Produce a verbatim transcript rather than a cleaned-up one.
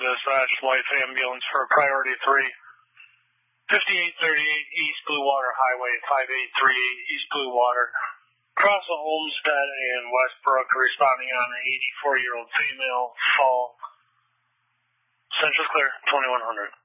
dispatch, Life Ambulance for priority three. fifty-eight thirty-eight East Blue Water Highway, five eight three eight East Blue Water. Across the Olmsted and Westbrook, responding on an eighty-four-year-old female fall. Central clear, twenty-one hundred.